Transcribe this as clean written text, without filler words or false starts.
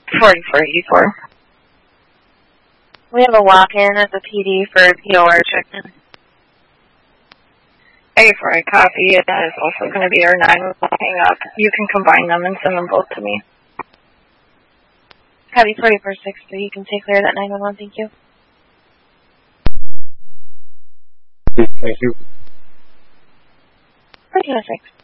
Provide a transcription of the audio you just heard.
4484. We have a walk-in at the PD for POR check-in. 84, I copy. That is also going to be our 911 hang-up. You can combine them and send them both to me. Copy 4463. You can take clear of that 911. Thank you. Thank you. 4206.